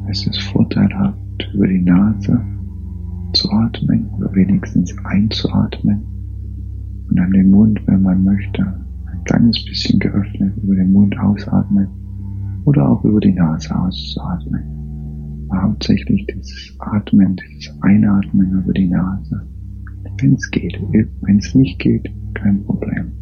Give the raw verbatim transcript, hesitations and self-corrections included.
Es ist vorteilhaft, über die Nase zu atmen oder wenigstens einzuatmen und dann den Mund, wenn man möchte, ein kleines bisschen geöffnet über den Mund ausatmen oder auch über die Nase auszuatmen. Aber hauptsächlich dieses Atmen, dieses Einatmen über die Nase, wenn es geht. Wenn es nicht geht, kein Problem.